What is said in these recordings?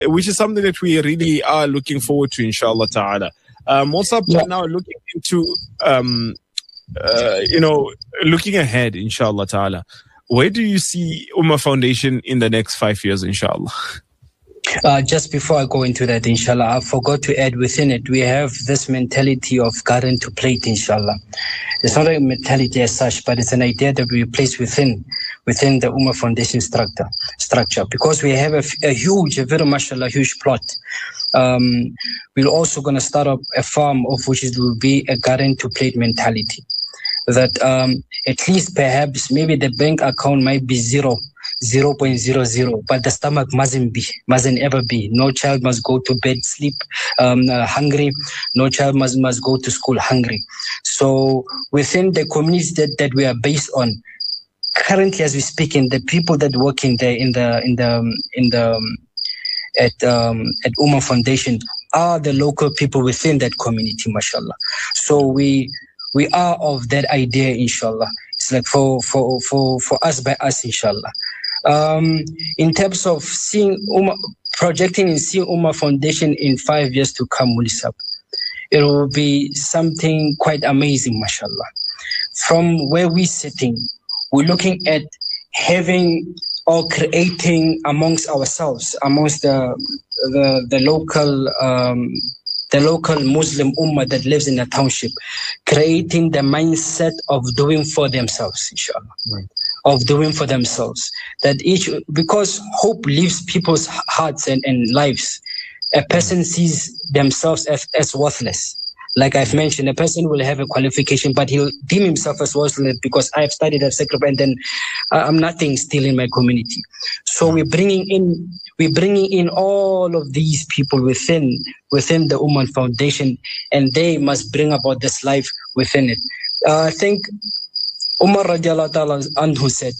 which is something that we really are looking forward to, inshallah ta'ala. Also, now looking into, looking ahead, inshallah ta'ala, where do you see Ummah Foundation in the next 5 years, inshallah? Just before I go into that, inshallah, I forgot to add within it, we have this mentality of garden to plate, inshallah. It's not a mentality as such, but it's an idea that we place within the Ummah Foundation structure. Because we have a very mashallah, huge plot. We're also going to start up a farm of which it will be a garden to plate mentality. That at least perhaps maybe the bank account might be 0.00, but the stomach mustn't ever be. No child must go to bed hungry. No child must go to school hungry. So within the communities that we are based on, currently as we speak, in the people that work at Ummah Foundation are the local people within that community, mashallah. So we are of that idea, inshallah. It's like for us by us, inshallah. In terms of projecting and seeing Ummah Foundation in 5 years to come, Mulisab, it will be something quite amazing, mashallah. From where we're sitting, we're looking at having or creating amongst ourselves, amongst the local Muslim ummah that lives in a township, creating the mindset of doing for themselves, inshallah. Right. Of doing for themselves. Because hope leaves people's hearts and lives. A person sees themselves as worthless. Like I've mentioned, a person will have a qualification, but he'll deem himself as worthless because I've studied, I've sacrificed, and then I'm nothing still in my community. So we're bringing in all of these people within the Ummah Foundation, and they must bring about this life within it. I think Umar radiallahu ta'ala anhu said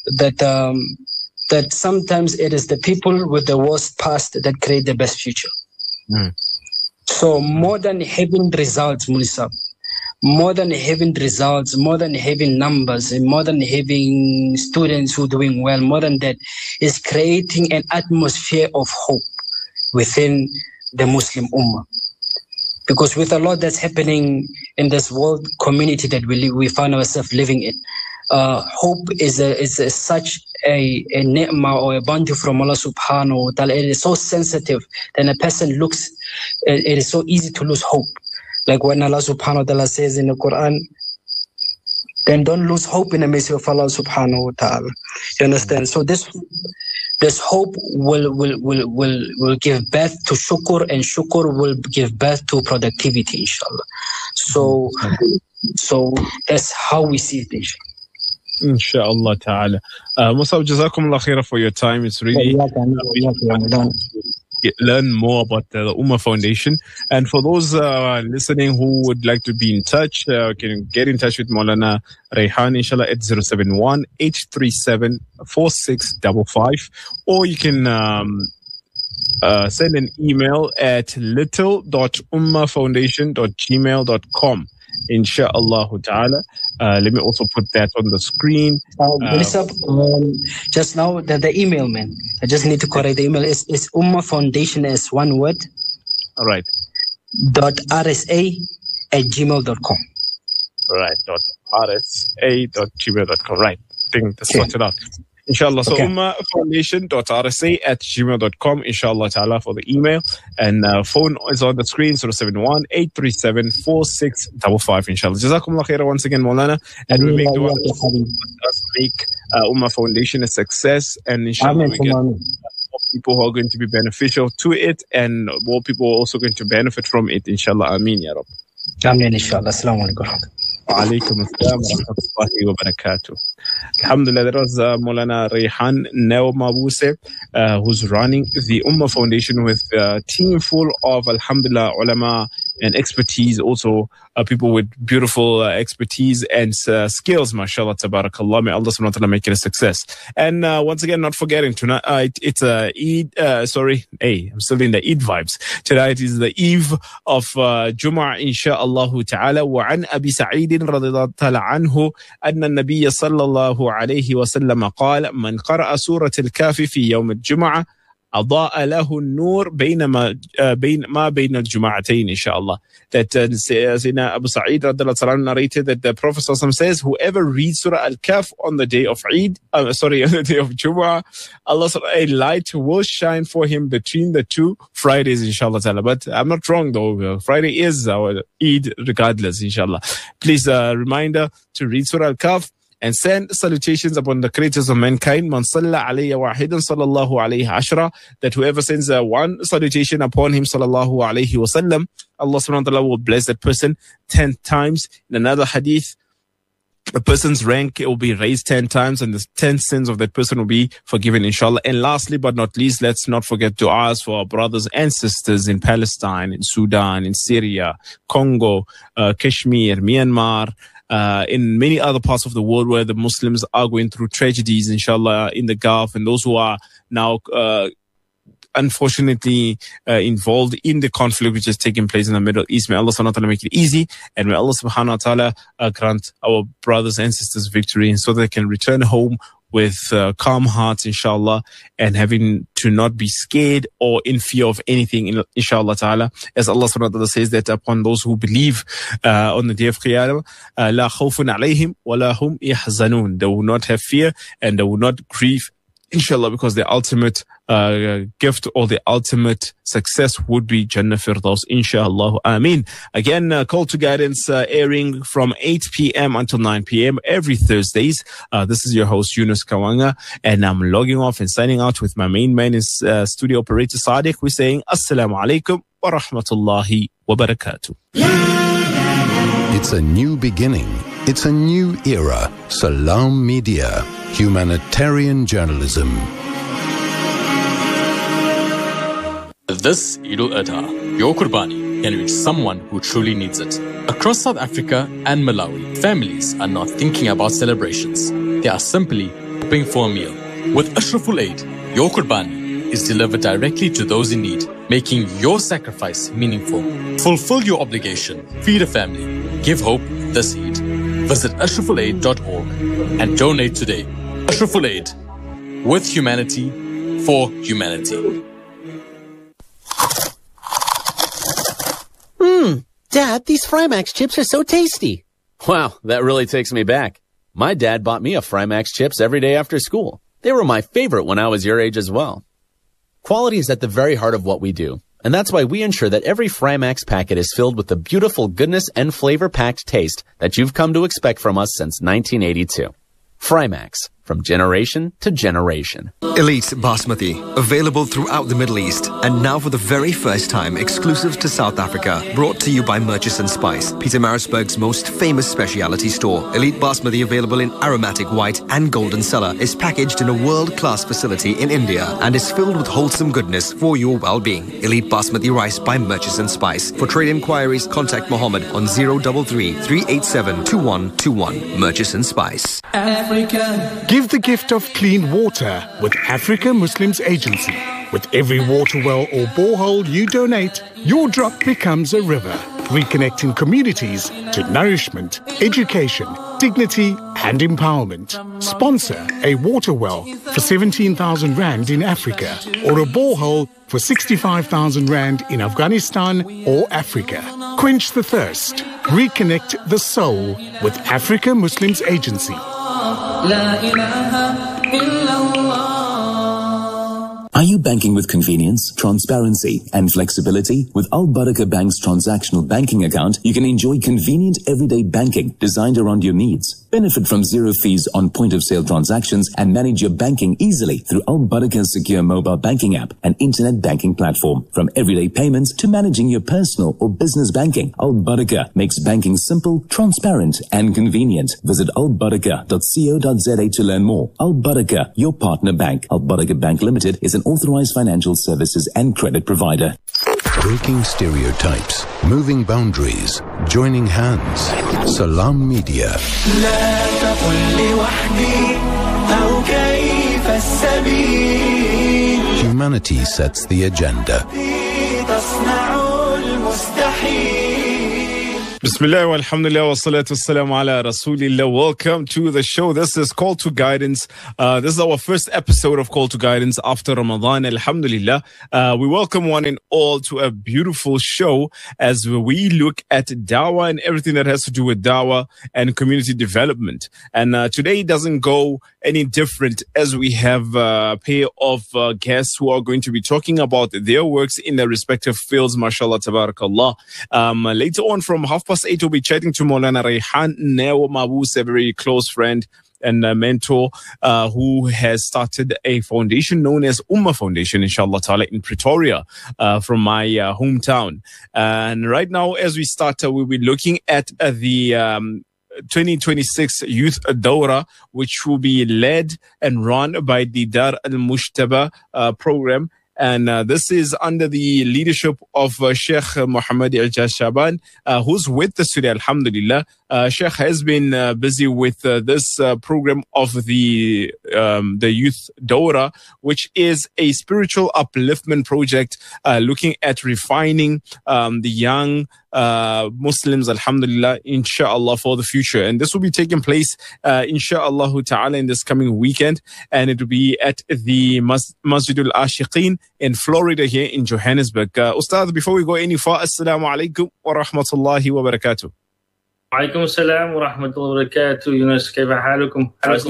that sometimes it is the people with the worst past that create the best future. So more than having results, Mulisa, more than having results, more than having numbers, and more than having students who are doing well, more than that is creating an atmosphere of hope within the Muslim Ummah. Because with a lot that's happening in this world community that we find ourselves living in, hope is such a ni'mah or a bounty from Allah subhanahu wa ta'ala. It is so sensitive that a person looks, it is so easy to lose hope. Like when Allah subhanahu wa ta'ala says in the Quran, then don't lose hope in the mercy of Allah subhanahu wa ta'ala. You understand? So this hope will give birth to shukr, and shukr will give birth to productivity, inshallah. So that's how we see it, inshallah. Inshallah ta'ala. Musab, jazakumullah khaira for your time. It's really learn more about the Ummah Foundation. And for those listening who would like to be in touch, can get in touch with Maulana Rayhan, inshallah, at 071-837-4655. Or you can send an email at little.ummahfoundation.gmail.com. Insha'Allah ta'ala. Let me also put that on the screen. Just now, the email, man. I just need to correct the email. It's Ummah Foundation as one word. All right. .rsa@gmail.com. All right. .rsa@gmail.com. Right. I think that's sorted out. Inshallah. So ummahfoundation.rsa@gmail.com. Inshallah ta'ala for the email. And phone is on the screen, 071-837-4655. Inshallah. Jazakumullah khaira once again, Maulana. And we make dua to make Ummah Foundation a success. And inshallah we get more people who are going to be beneficial to it, and more people are also going to benefit from it. Inshallah. Ameen ya Rabb. Ameen inshallah. Assalamu alaikum. Wa alaikum assalam wa rahmatullahi wa barakatuh. Alhamdulillah, that was Maulana Rayhan Neo Mabuse, who's running the Ummah Foundation with a team full of, alhamdulillah, ulama and expertise, also people with beautiful expertise and skills, mashallah, tabarakallah. May Allah subhanahu wa ta'ala make it a success. And once again, not forgetting, tonight it's Eid, I'm still in the Eid vibes. Tonight is the eve of Jum'ah, insha'Allah ta'ala. وعن أبي سعيد رضي الله تعالى عنه أن النبي صلى الله عليه وسلم قال من قرأ سورة الكهف في يوم الجمعة أضاء له النور ما بين الجماعتين إن That Sayyidina Abu Sa'id radhiyallahu anhu narrated that the Prophet says, whoever reads Surah Al-Kahf on the day of Eid, on the day of Jumu'ah, Allah a light will shine for him between the two Fridays, inshallah ta'ala. But I'm not wrong though. Friday is our Eid regardless, inshallah. Please, reminder to read Surah Al-Kahf and send salutations upon the creators of mankind. Man salla alayya wahidan sallallahu alayhi ashra. That whoever sends one salutation upon him sallallahu alayhi wasallam, Allah subhanahu wa ta'ala will bless that person 10 times. In another hadith, a person's rank will be raised 10 times and the 10 sins of that person will be forgiven, inshallah. And lastly but not least, let's not forget du'as for our brothers and sisters in Palestine, in Sudan, in Syria, Congo, Kashmir, Myanmar, in many other parts of the world where the Muslims are going through tragedies, inshallah, in the Gulf, and those who are now unfortunately involved in the conflict which is taking place in the Middle East. May Allah subhanahu wa ta'ala make it easy, and may Allah subhanahu wa ta'ala grant our brothers and sisters victory, and so they can return home with calm hearts, inshallah, and having to not be scared or in fear of anything, inshallah ta'ala. As Allah subhanahu wa ta'ala says that upon those who believe on the day of Qiyamah, la khawfun alayhim wa la hum yahzanun. They will not have fear and they will not grieve, inshallah, because the ultimate gift or the ultimate success would be Jannah Firdaus, inshallah. Ameen. Again, Call to Guidance airing from 8 p.m. until 9 p.m. every Thursdays. This is your host, Yunus Kawanga, and I'm logging off and signing out with my main man, is studio operator Sadiq. We're saying Assalamu alaikum wa rahmatullahi wa barakatuh. It's a new beginning. It's a new era. Salam Media. Humanitarian journalism. This Eid al-Adha, your Qurbani can reach someone who truly needs it. Across South Africa and Malawi, families are not thinking about celebrations. They are simply hoping for a meal. With Ashraful Aid, your Qurbani is delivered directly to those in need, making your sacrifice meaningful. Fulfill your obligation, feed a family, give hope this Eid. Visit ashrafulaid.org and donate today. Ashraful Aid, with humanity, for humanity. Dad, these Frymax chips are so tasty. Wow, that really takes me back. My dad bought me a Frymax chips every day after school. They were my favorite when I was your age as well. Quality is at the very heart of what we do, and that's why we ensure that every Frymax packet is filled with the beautiful goodness and flavor-packed taste that you've come to expect from us since 1982. Frymax, from generation to generation. Elite Basmati, available throughout the Middle East, and now for the very first time exclusive to South Africa, brought to you by Murchison Spice, Pietermaritzburg's most famous specialty store. Elite Basmati, available in aromatic white and golden cellar, is packaged in a world-class facility in India and is filled with wholesome goodness for your well-being. Elite Basmati rice by Murchison Spice. For trade inquiries, contact Mohammed on 033 387 2121. Murchison Spice. Africa. Give the gift of clean water with Africa Muslims Agency. With every water well or borehole you donate, your drop becomes a river, reconnecting communities to nourishment, education, dignity and empowerment. Sponsor a water well for 17,000 Rand in Africa or a borehole for 65,000 Rand in Afghanistan or Africa. Quench the thirst. Reconnect the soul with Africa Muslims Agency. Are you banking with convenience, transparency, and flexibility? With Al Barakah Bank's transactional banking account, you can enjoy convenient everyday banking designed around your needs. Benefit from zero fees on point-of-sale transactions and manage your banking easily through Al Barakah's secure mobile banking app and internet banking platform. From everyday payments to managing your personal or business banking, Al Barakah makes banking simple, transparent, and convenient. Visit albarakah.co.za to learn more. Al Barakah, your partner bank. Al Barakah Bank Limited is an authorized financial services and credit provider. Breaking stereotypes, moving boundaries, joining hands. Salam Media. Humanity sets the agenda. Bismillah wa alhamdulillah wa salatu wassalamu ala rasulillah. Welcome to the show. This is Call to Guidance. This is our first episode of Call to Guidance after Ramadan. Alhamdulillah. We welcome one and all to a beautiful show as we look at dawah and everything that has to do with dawah and community development. And today doesn't go any different as we have a pair of guests who are going to be talking about their works in their respective fields. MashaAllah, tabarakallah. Later on from 8:30, we'll be chatting to Maulana Rehan Neo Mabuse, a very close friend and mentor who has started a foundation known as Ummah Foundation, inshallah ta'ala, in Pretoria, from my hometown. And right now, as we start, we'll be looking at the 2026 Youth Dawra, which will be led and run by the Dar al-Mushtaba program. And this is under the leadership of Sheikh Muhammad Ijaz Shaban, who's with us today, alhamdulillah. Sheikh has been busy with this program of the Youth Dawra, which is a spiritual upliftment project looking at refining the young Muslims, alhamdulillah, inshallah, for the future. And this will be taking place, inshallah ta'ala, in this coming weekend. And it will be at the Masjid al-Ashiqeen in Florida here in Johannesburg. Ustad, before we go any far, assalamu alaikum wa rahmatullahi wa barakatuh. وعليكم السلام ورحمة الله وبركاته. يونس كيف حالكم؟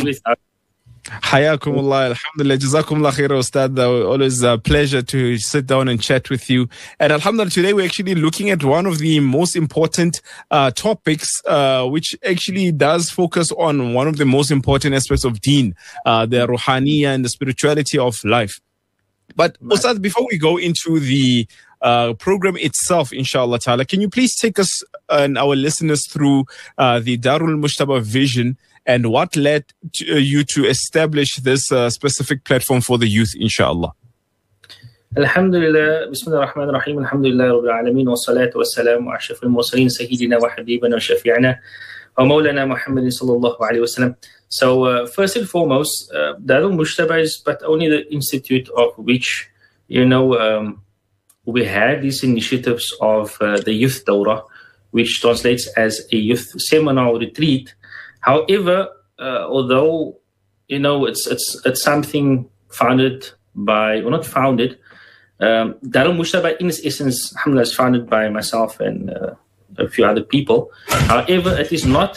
Hayakumullah, alhamdulillah, jazakumullah khair, Ustad. Always a pleasure to sit down and chat with you. And alhamdulillah, today we're actually looking at one of the most important topics, which actually does focus on one of the most important aspects of deen, the ruhaniya and the spirituality of life. But Ustad, before we go into the program itself, inshallah ta'ala, can you please take us and our listeners through the Darul Mushtaba vision and what led you to establish this specific platform for the youth, inshallah? Alhamdulillah, Bismillah ar-Rahman ar-Rahim, Alhamdulillah Rabbil Alameen, wa salatu wa salam wa ashraf al-mursaleen, Sayyidina wa Habibana wa Shafi'ana wa Mawlana Muhammadin sallallahu alayhi wa sallam. So first and foremost, Darul Mushtaba is but only the institute of which, we have these initiatives of the Youth Dawra, which translates as a youth seminar or retreat. However, although it's something founded by, or not founded, Darul Mushtaba in its essence, alhamdulillah, is founded by myself and a few other people. However, the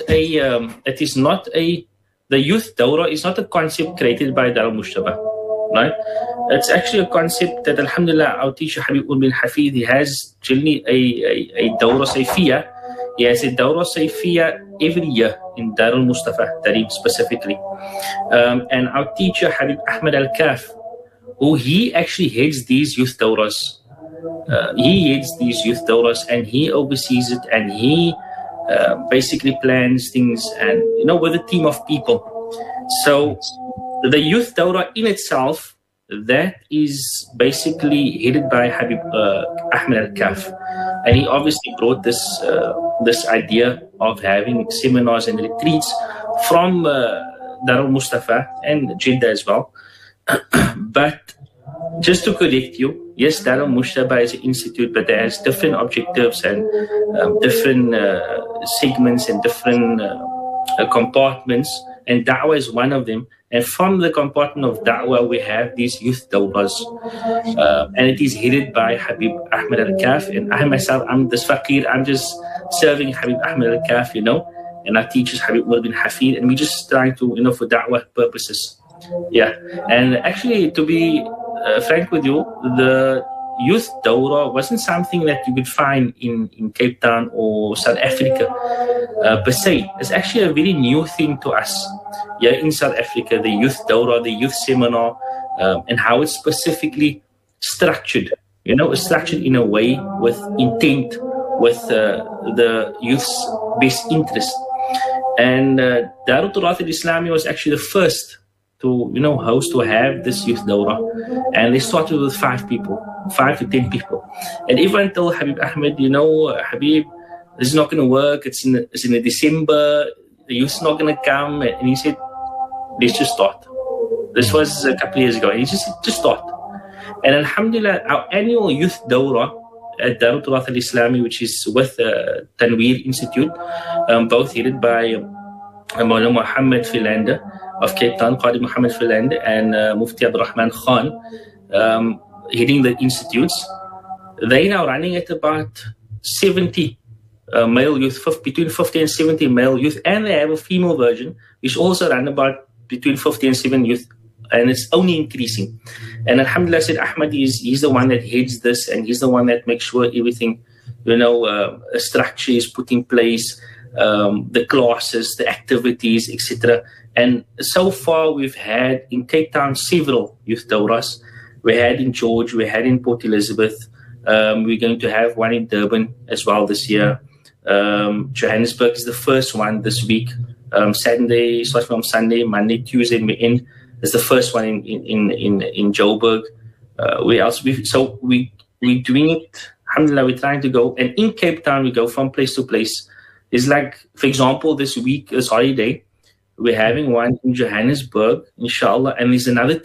Youth Dawra is not a concept created by Darul Mushtaba, right? It's actually a concept that, alhamdulillah, our teacher Habib bin Hafid, he has generally a Dawra Sayfiyah. He has a Dawra Sayfiyah every year in Darul Mustafa Tareem specifically. And our teacher Habib Ahmed Al-Kaf, who he actually heads these youth Dawras. He heads these youth Dawras and he oversees it, and he basically plans things, and with a team of people. So the Youth Dawra in itself, that is basically headed by Habib Ahmed Al-Kaf, and he obviously brought this idea of having seminars and retreats from Darul Mustafa and Jeddah as well. But just to correct you, yes, Darul Mushtaba is an institute, but it has different objectives and different segments and different compartments, and Da'wah is one of them. And from the compartment of Da'wah, we have these Youth Dawras, and it is headed by Habib Ahmed Al-Kaf. And I myself, I'm this faqir, I'm just serving Habib Ahmed Al-Kaf, and our teachers Habib bin Hafid, and we're just trying to, for Da'wah purposes. Yeah, and actually, to be frank with you, the Youth Dawra wasn't something that you could find in Cape Town or South Africa per se. It's actually a very new thing to us. Yeah, in South Africa, the Youth Dawra, the youth seminar, and how it's specifically structured. It's structured in a way with intent, with the youth's best interest. And Darul Turath al-Islami was actually the first to host, to have this Youth Dawra, and they started with 5 to 10 people, and everyone told Habib Ahmed, Habib, this is not going to work. It's in December. The youth's not going to come, and he said, let's just start. This was a couple of years ago. He just start, and alhamdulillah, our annual Youth Dawra at Darut Turath al-Islami, which is with Tanweer Institute, both headed by Maulana Muhammad Philander of Cape Town, Qadi Muhammad Philander, and Mufti Abdul Rahman Khan, heading the institutes. They're now running at about 70 male youth, between 50 and 70 male youth, and they have a female version, which also run about between 50 and 70 youth, and it's only increasing. And Alhamdulillah, Said Ahmad he's the one that heads this, and he's the one that makes sure everything, a structure is put in place, the classes, the activities, etc. And so far, we've had in Cape Town several youth dawras. We had in George, we had in Port Elizabeth. We're going to have one in Durban as well this year. Johannesburg is the first one this week. Saturday, starting from Sunday, Monday, Tuesday, and we end. It's the first one in Joburg. We're doing it. Alhamdulillah, we're trying to go. And in Cape Town, we go from place to place. It's like, for example, this week, this holiday, we're having one in Johannesburg, inshallah, and there's another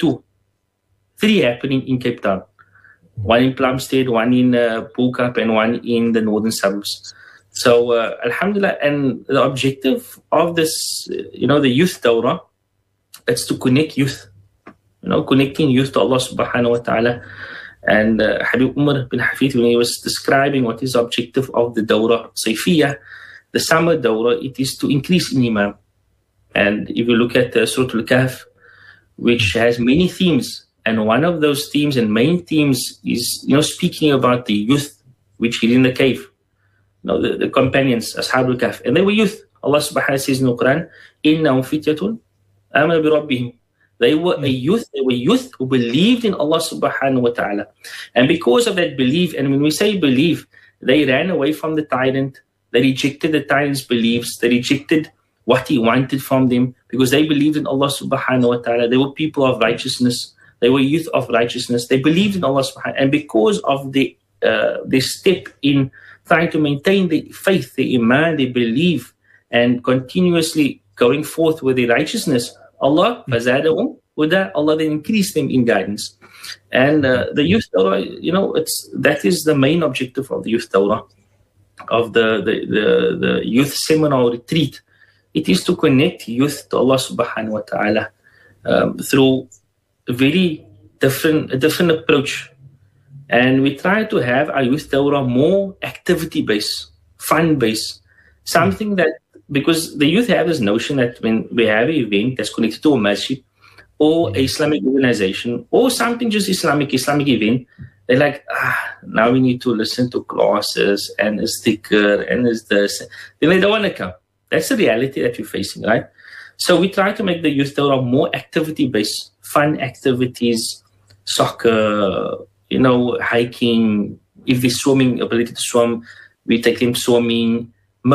3 happening in Cape Town. One in Plumstead, one in Pukap, and one in the northern suburbs. So, alhamdulillah, and the objective of this, the youth dawrah, it's to connect youth, connecting youth to Allah subhanahu wa ta'ala. And Habib Umar bin Hafid, when he was describing what is the objective of the dawrah Sayfiyah, the summer dawrah, it is to increase in iman. And if you look at Surah Al-Kahf, which has many themes, and one of those themes and main themes is, speaking about the youth which hid in the cave. The companions, Ashab al-Kahf, and they were youth. Allah subhanahu wa ta'ala says in the Quran, إِنَّهُمْ فِتْيَةٌ آمَنُوا بِرَبِّهِمْ. They were youth who believed in Allah subhanahu wa ta'ala. And because of that belief, and when we say belief, they ran away from the tyrant, they rejected the tyrant's beliefs, they rejected what he wanted from them, because they believed in Allah subhanahu wa ta'ala. They were people of righteousness. They were youth of righteousness. They believed in Allah subhanahu wa ta'ala. And because of their step in trying to maintain the faith, the iman, they believe, and continuously going forth with the righteousness, Allah then increased them in guidance. And the youth dawrah, that is the main objective of the youth dawrah, of the youth seminar retreat. It is to connect youth to Allah subhanahu wa ta'ala through a very different approach. And we try to have our youth dawrah more activity-based, fun-based, something that, because the youth have this notion that when we have an event that's connected to a masjid or an Islamic organization or something just Islamic event, they're like, now we need to listen to classes and a sticker and is this. Then they don't want to come. That's the reality that you're facing, right? So we try to make the youth dawrah more activity-based, fun activities, soccer, hiking. If they're swimming, ability to swim, we take them swimming.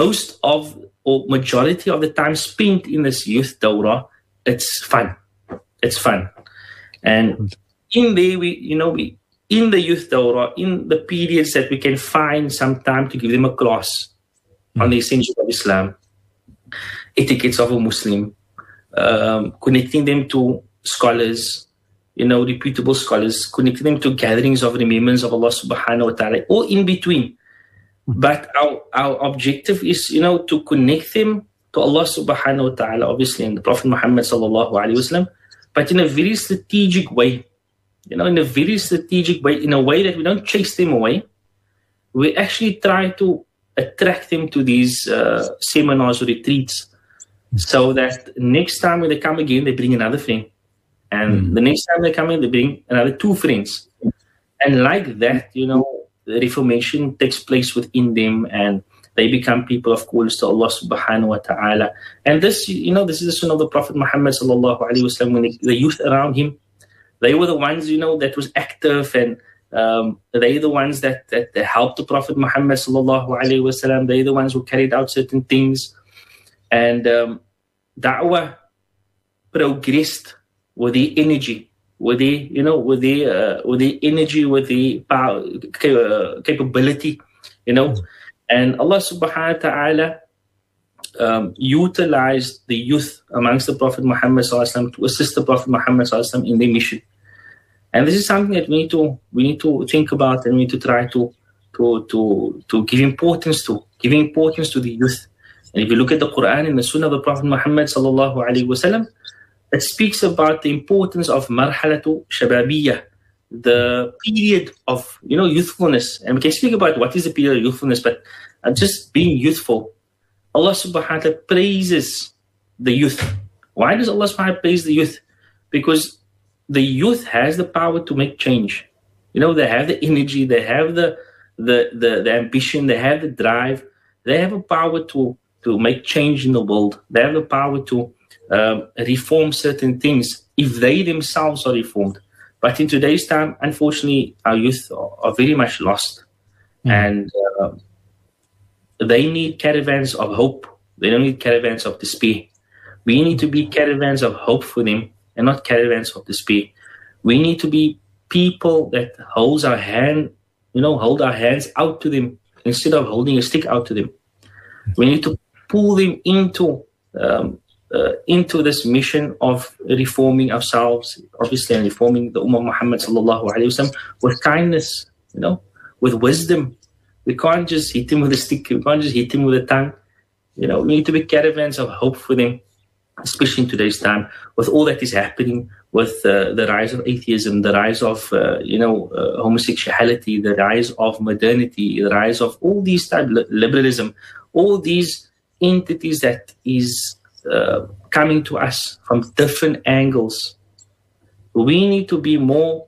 Majority of the time spent in this youth dawrah, it's fun. It's fun. And in there, we in the youth dawrah, in the periods that we can find some time to give them a class on the essentials of Islam, etiquettes of a Muslim, connecting them to scholars, reputable scholars, connecting them to gatherings of remembrance of Allah subhanahu wa ta'ala, or in between. But our objective is, to connect them to Allah subhanahu wa ta'ala, obviously, and the Prophet Muhammad sallallahu alayhi wa sallam, but in a very strategic way, in a way that we don't chase them away. We actually try to attract them to these seminars or retreats, so that next time when they come again, they bring another friend. And the next time they come in, they bring another 2 friends. And like that, the reformation takes place within them, and they become people of calls to Allah subhanahu wa ta'ala. And this, this is the sunnah of the Prophet Muhammad sallallahu alayhi wa sallam, when the youth around him, they were the ones, that was active, and they the ones that helped the Prophet Muhammad sallallahu alayhi wa sallam. They the ones who carried out certain things. And da'wah progressed with the energy, with the energy, with the power, capability, And Allah subhanahu wa ta'ala utilized the youth amongst the Prophet Muhammad sallallahu alaihi wasallam to assist the Prophet Muhammad sallallahu alaihi wasallam in their mission. And this is something that we need to think about, and we need to try to give importance to, giving importance to the youth. And if you look at the Quran and the Sunnah of the Prophet Muhammad sallallahu alaihi wasallam, it speaks about the importance of marhalatu shababiyah, the period of youthfulness. And we can speak about what is the period of youthfulness, but just being youthful. Allah subhanahu wa ta'ala praises the youth. Why does Allah subhanahu wa ta'ala praise the youth? Because the youth has the power to make change. They have the energy, they have the ambition, they have the drive, they have a power to make change in the world. They have the power to reform certain things if they themselves are reformed. But in today's time, unfortunately, our youth are very much lost. And they need caravans of hope. They don't need caravans of despair. We need to be caravans of hope for them and not caravans of despair. We need to be people that hold our hands out to them instead of holding a stick out to them. We need to pull them into this mission of reforming ourselves, obviously, and reforming the Ummah Muhammad sallallahu alaihi wasallam with kindness, with wisdom. We can't just hit him with a stick. We can't just hit him with a tongue. We need to be caravans of hope for them, especially in today's time, with all that is happening, with the rise of atheism, the rise of homosexuality, the rise of modernity, the rise of all these type liberalism, all these entities that is coming to us from different angles. We need to be more,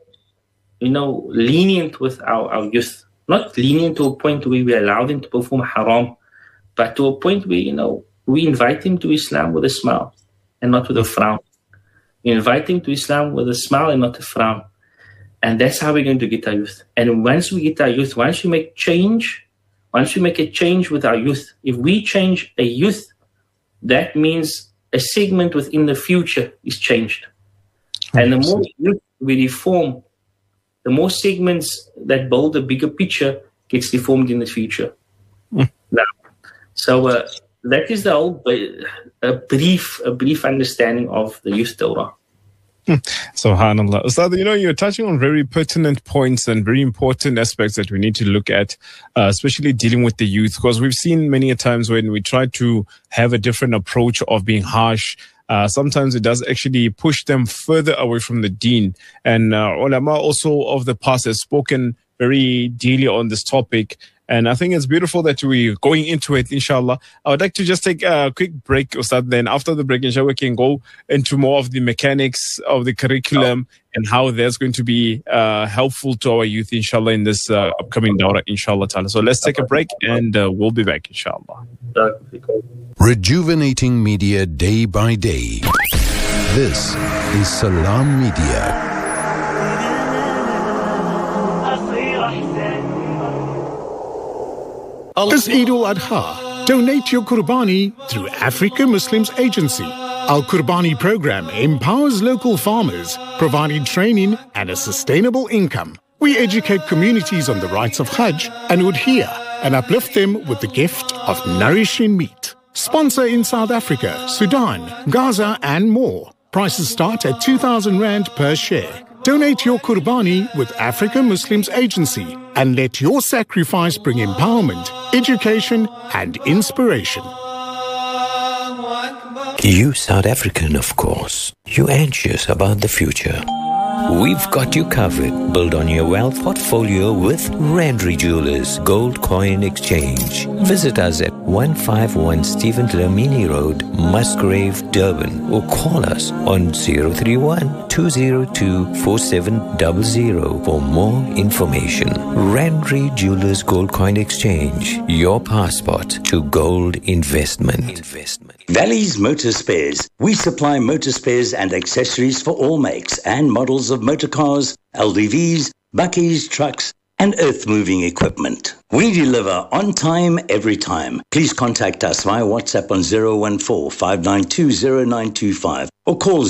lenient with our youth. Not lenient to a point where we allow them to perform haram, but to a point where, we invite them to Islam with a smile and not with a frown. We invite them to Islam with a smile and not a frown. And that's how we're going to get our youth. And once we get our youth, once we make a change with our youth, if we change a youth, that means a segment within the future is changed. And the more youth we reform, the more segments that build a bigger picture gets reformed in the future. So that is the whole a brief understanding of the youth Dawrah. SubhanAllah. Ustad, you're touching on very pertinent points and very important aspects that we need to look at, especially dealing with the youth, because we've seen many a times when we try to have a different approach of being harsh, sometimes it does actually push them further away from the deen. And ulama also of the past has spoken very dearly on this topic. And I think it's beautiful that we're going into it, inshallah. I would like to just take a quick break, Ustad. Then after the break, inshallah, we can go into more of the mechanics of the curriculum and how that's going to be helpful to our youth, inshallah, in this upcoming dawrah, inshallah ta'ala. So let's take a break and we'll be back, inshallah. Rejuvenating media day by day. This is Salam Media. This Eid al-Adha, donate your Qurbani through Africa Muslims Agency. Our Qurbani program empowers local farmers, providing training and a sustainable income. We educate communities on the rights of Hajj and Udhiyah and uplift them with the gift of nourishing meat. Sponsor in South Africa, Sudan, Gaza and more. Prices start at 2,000 Rand per share. Donate your Qurbani with Africa Muslims Agency and let your sacrifice bring empowerment, education and inspiration. You South African, of course. You're anxious about the future. We've got you covered. Build on your wealth portfolio with Randry Jewelers Gold Coin Exchange. Visit us at 151 Stephen Dlamini Road, Musgrave, Durban, or call us on 031-202-4700 for more information. Randry Jewelers Gold Coin Exchange, your passport to gold investment. Valley's Motor Spares. We supply motor spares and accessories for all makes and models of motor cars, LDVs, bakkies, trucks, and earth-moving equipment. We deliver on time, every time. Please contact us via WhatsApp on 014-592-0925 or call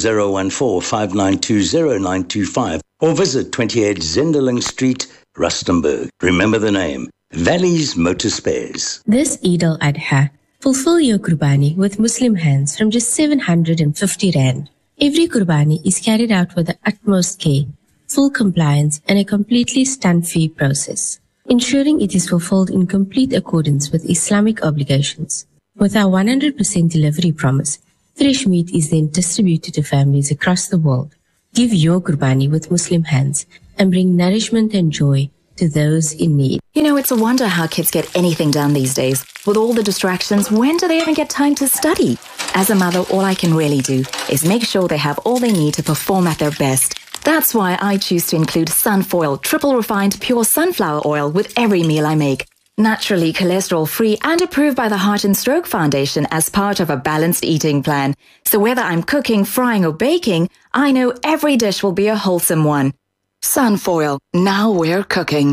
014-592-0925 or visit 28 Zenderling Street, Rustenburg. Remember the name, Valley's Motor Spares. This Eid al-Adha, fulfill your Qurbani with Muslim hands from just 750 Rand. Every Qurbani is carried out with the utmost care, full compliance and a completely stunt-free process. ensuring it is fulfilled in complete accordance with Islamic obligations. With our 100% delivery promise, fresh meat is then distributed to families across the world. Give your Qurbani with Muslim hands and bring nourishment and joy to those in need. You know, it's a wonder how kids get anything done these days. With all the distractions, when do they even get time to study? As a mother, all I can really do is make sure they have all they need to perform at their best. That's why I choose to include Sunfoil triple refined pure sunflower oil with every meal I make. Naturally cholesterol-free and approved by the Heart and Stroke Foundation as part of a balanced eating plan. So whether I'm cooking, frying or baking, I know every dish will be a wholesome one. Sunfoil, now we're cooking.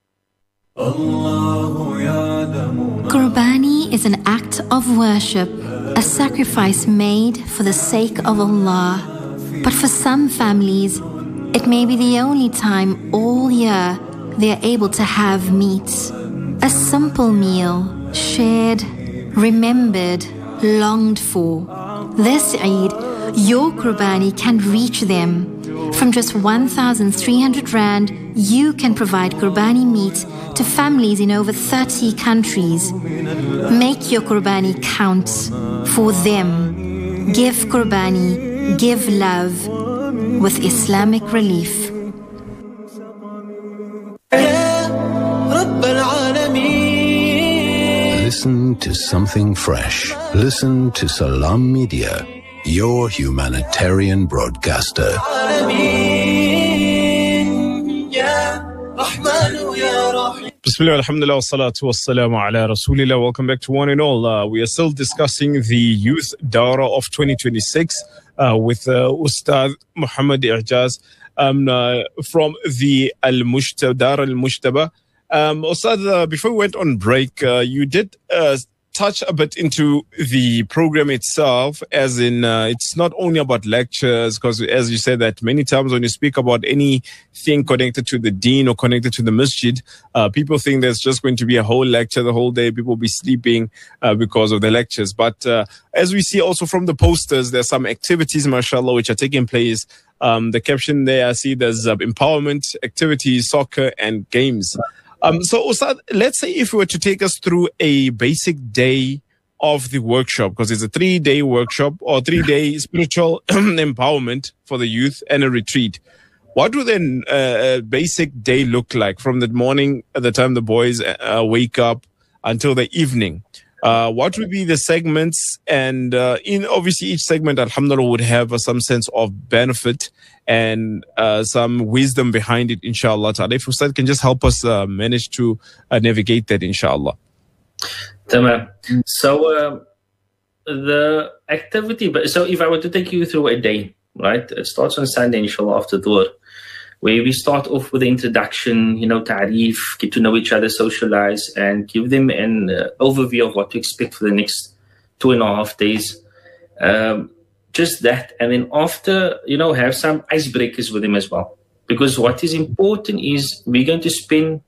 Qurbani is an act of worship, a sacrifice made for the sake of Allah. But for some families, it may be the only time all year they are able to have meat. A simple meal, shared, remembered, longed for. This Eid, your Qurbani can reach them. From just 1,300 Rand, you can provide Qurbani meat to families in over 30 countries. Make your Qurbani count for them. Give Qurbani, give love with Islamic Relief. Listen to something fresh. Listen to Salam Media, your humanitarian broadcaster. Bismillah, alhamdulillah, wassalatu wassalamu ala rasulillah. Welcome back to one and all. We are still discussing the Youth Dawra of 2026 with Ustad Muhammad I'jaz from the Dar Al-Mushtaba. Ustad, before we went on break, you did touch a bit into the program itself, as in it's not only about lectures, because as you said that many times when you speak about anything connected to the deen or connected to the masjid, people think there's just going to be a whole lecture the whole day, people will be sleeping because of the lectures. But as we see also from the posters, there's some activities, mashallah, which are taking place. The caption there, I see there's empowerment activities, soccer and games. So, Ustad, let's say if we were to take us through a basic day of the workshop, because it's a 3-day workshop or 3-day spiritual empowerment for the youth and a retreat. What would then a basic day look like from the morning at the time the boys wake up until the evening? What would be the segments? And in obviously each segment, alhamdulillah, would have some sense of benefit and some wisdom behind it, inshallah. If Ustad can just help us manage to navigate that, inshallah. Tamam. So the activity, so if I were to take you through a day, right? It starts on Sunday, inshallah, after Dhuhr, where we start off with the introduction, ta'reef, get to know each other, socialize, and give them an overview of what to expect for the next 2.5 days. Just that. And then after, have some icebreakers with them as well. Because what is important is we're going to spend,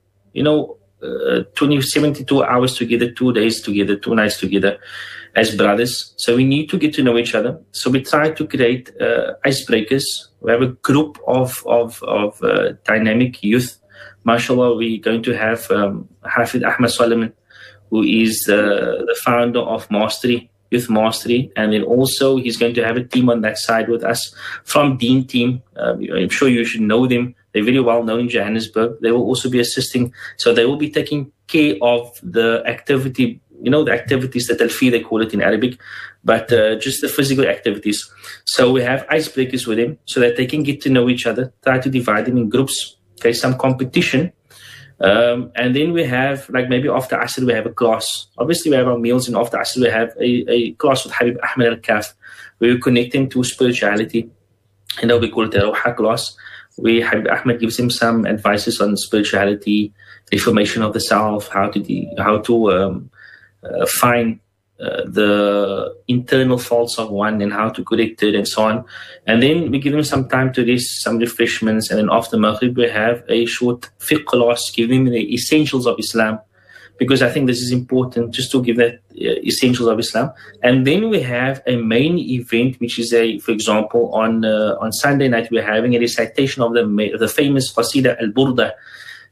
72 hours together, 2 days together, 2 nights together as brothers. So we need to get to know each other. So we try to create icebreakers. We have a group of dynamic youth. MashaAllah, we're going to have Hafid Ahmad Solomon, who is the founder of Mastery, Youth Mastery. And then also he's going to have a team on that side with us from Deen Team. I'm sure you should know them. They're very well known in Johannesburg. They will also be assisting. So they will be taking care of the activity, the activities that Al-Fi, they call it in Arabic, but just the physical activities. So we have icebreakers with them so that they can get to know each other, try to divide them in groups, okay, some competition. And then we have, like maybe after Asr, we have a class. Obviously, we have our meals, and after Asr, we have a class with Habib Ahmed Al-Kaf, where we connect them to spirituality. We call it a Roha class, where Habib Ahmed gives him some advices on spirituality, reformation of the self, how to find the internal faults of one and how to correct it and so on. And then we give them some time to rest, some refreshments, and then after Maghrib we have a short fiqh class, give them the essentials of Islam, because I think this is important, just to give that essentials of Islam. And then we have a main event, which is for example, on Sunday night we're having a recitation of the famous Qasida Al-Burda.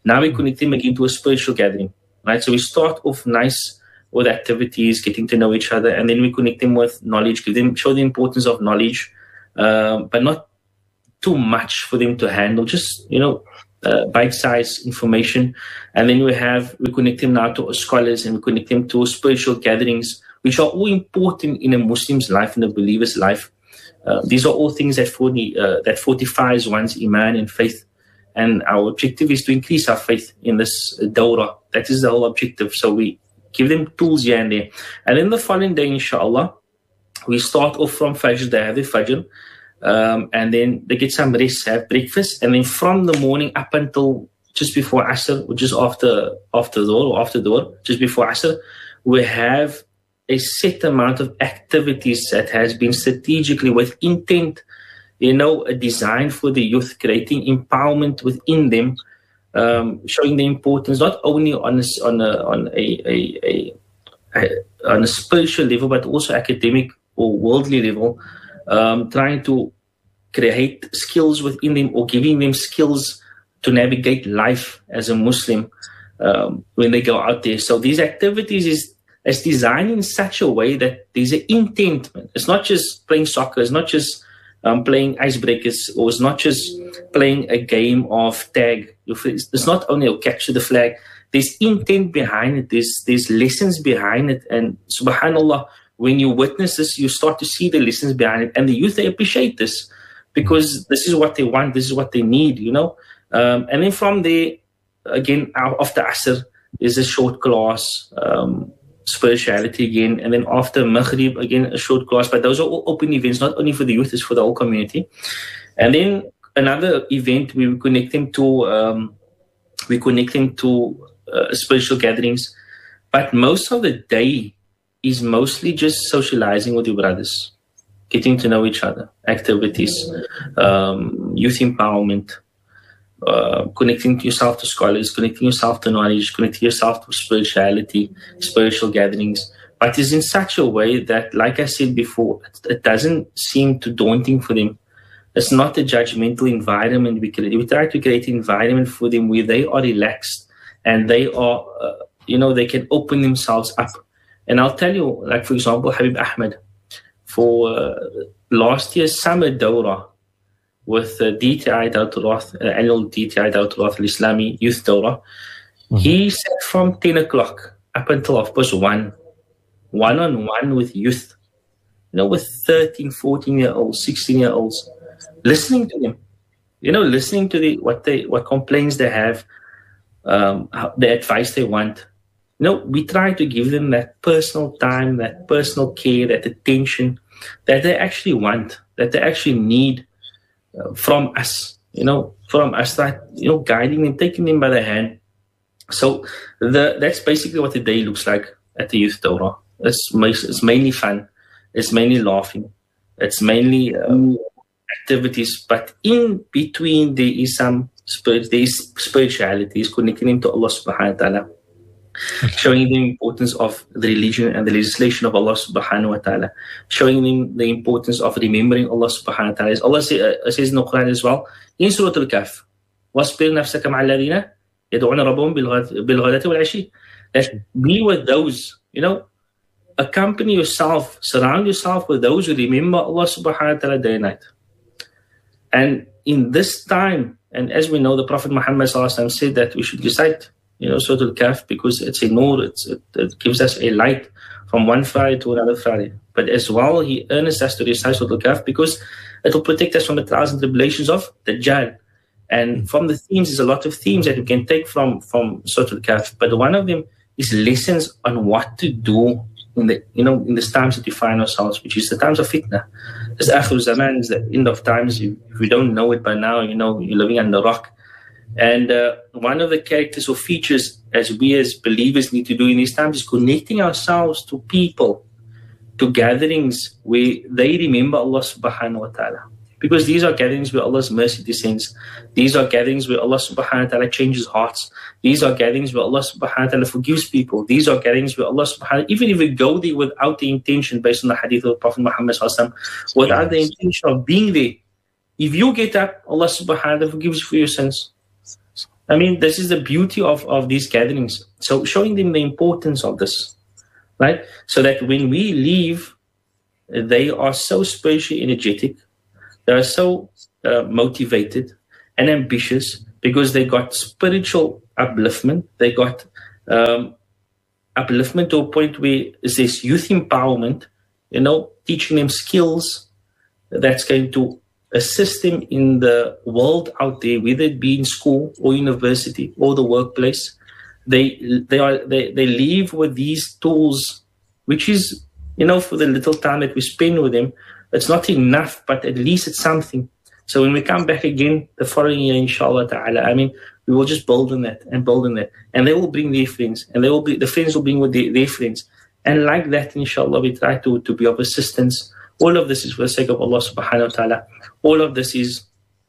Now we connect them again to a spiritual gathering, right? So we start off nice with activities, getting to know each other, and then we connect them with knowledge, show the importance of knowledge, but not too much for them to handle, just, bite-sized information. And then we connect them now to scholars, and we connect them to spiritual gatherings, which are all important in a Muslim's life, in a believer's life. These are all things that fortifies one's iman and faith. And our objective is to increase our faith in this dawrah. That is the whole objective. So we give them tools here and there. And then the following day, inshallah, we start off from Fajr, they have the Fajr, and then they get some rest, have breakfast, and then from the morning up until just before Asr, which is after Dhuhr, just before Asr, we have a set amount of activities that has been strategically with intent, designed for the youth, creating empowerment within them, showing the importance not only on a spiritual level, but also academic or worldly level, trying to create skills within them, or giving them skills to navigate life as a Muslim when they go out there. So these activities is designed in such a way that there's an intent. It's not just playing soccer, it's not just playing icebreakers, or it's not just playing a game of tag. It's not only capture the flag. There's intent behind it. There's lessons behind it. And subhanAllah, when you witness this, you start to see the lessons behind it. And the youth, they appreciate this because this is what they want. This is what they need, And then from there, again, after Asr, there's a short class, spirituality again, and then after Maghrib, again, a short class. But those are all open events, not only for the youth, it's for the whole community. And then another event, we connect them to spiritual gatherings. But most of the day is mostly just socializing with your brothers, getting to know each other, activities, youth empowerment, connecting yourself to scholars, connecting yourself to knowledge, connecting yourself to spirituality, spiritual gatherings. But it's in such a way that, like I said before, it doesn't seem too daunting for them. It's not a judgmental environment we create. We try to create an environment for them where they are relaxed and they are, they can open themselves up. And I'll tell you, like, for example, Habib Ahmed, for last year's summer Dawrah, with DTI Dawrat al-Rath, annual DTI Dawrat al-Rath al-Islami Youth Dawrah, he sat from 10 o'clock up until 1:30, one-on-one with youth, with 13, 14-year-olds, 16-year-olds, listening to them, listening to what complaints they have, the advice they want. We try to give them that personal time, that personal care, that attention that they actually want, that they actually need from us, guiding them, taking them by the hand. So that's basically what the day looks like at the Youth Dawrah. It's mainly fun, it's mainly laughing, it's mainly activities, but in between there is some spirituality, is connecting them to Allah subhanahu wa ta'ala, showing them the importance of the religion and the legislation of Allah subhanahu wa ta'ala, showing them the importance of remembering Allah subhanahu wa ta'ala. As Allah says in the Quran as well, in Surah Al-Kahf, وَاصْبِرْ نَفْسَكَ مَعَ الَّذِينَ يَدْعُونَ رَبَّهُم بِالْغَدَاةِ وَالْعَشِيِّ. That be with those, accompany yourself, surround yourself with those who remember Allah subhanahu wa ta'ala day and night. And in this time, and as we know, the Prophet Muhammad said that we should recite Surah Al-Kahf, because it's a nur, it gives us a light from one Friday to another Friday. But as well, he urges us to recite Surah Al-Kahf because it will protect us from the trials and tribulations of Dajjal. And from the themes, there's a lot of themes that we can take from Surah Al-Kahf. But one of them is lessons on what to do in the times that we find ourselves, which is the times of fitna. This Akhir Zaman is the end of times. If we don't know it by now, you're living under a rock. And one of the characters or features as we as believers need to do in these times is connecting ourselves to people, to gatherings where they remember Allah subhanahu wa ta'ala. Because these are gatherings where Allah's mercy descends. These are gatherings where Allah subhanahu wa ta'ala changes hearts. These are gatherings where Allah subhanahu wa ta'ala forgives people. These are gatherings where Allah subhanahu wa ta'ala, even if we go there without the intention, based on the hadith of the Prophet Muhammad sallallahu alaihi wasallam, without the intention of being there, if you get up, Allah subhanahu wa ta'ala forgives you for your sins. I mean, this is the beauty of these gatherings. So showing them the importance of this, right? So that when we leave, they are so spiritually energetic. They are so motivated and ambitious because they got spiritual upliftment. They got upliftment to a point where there's youth empowerment, teaching them skills that's going to assist them in the world out there, whether it be in school or university or the workplace. They leave with these tools, which is, for the little time that we spend with them, it's not enough, but at least it's something. So when we come back again the following year, inshallah ta'ala, I mean, we will just build on that and build on that. And they will bring their friends, and the friends will bring with their friends. And like that, inshallah, we try to be of assistance. All of this is for the sake of Allah subhanahu wa ta'ala. All of this is